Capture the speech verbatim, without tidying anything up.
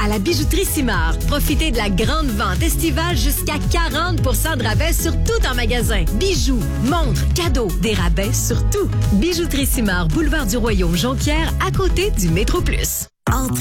à la bijouterie Simard. Profitez de la grande vente estivale jusqu'à quarante pour cent de rabais sur tout en magasin. Bijoux, montres, cadeaux, des rabais sur tout. Bijouterie Simard, boulevard du Royaume, Jonquière, à côté du Métro Plus. Entre